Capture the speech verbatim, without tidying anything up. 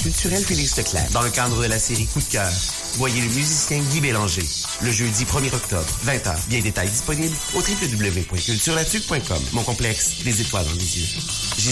culturel Félix Leclerc. Dans le cadre de la série Coup de cœur, voyez le musicien Guy Bélanger. Le jeudi premier octobre, vingt heures. Bien détails disponibles au w w w point culture la tuque point com. Mon complexe, des étoiles dans les yeux. J'ai